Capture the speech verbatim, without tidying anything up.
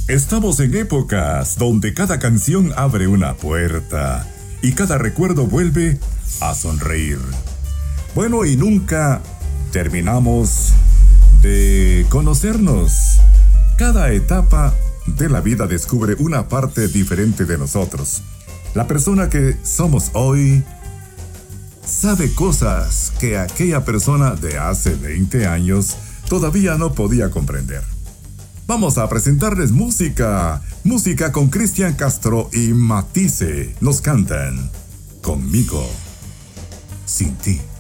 Estamos en épocas donde cada canción abre una puerta y cada recuerdo vuelve a sonreír. Bueno, y nunca terminamos de conocernos. Cada etapa de la vida descubre una parte diferente de nosotros. La persona que somos hoy sabe cosas que aquella persona de hace veinte años todavía no podía comprender. Vamos a presentarles música, música con Cristian Castro y Matisse. Nos cantan Conmigo, Sin Ti.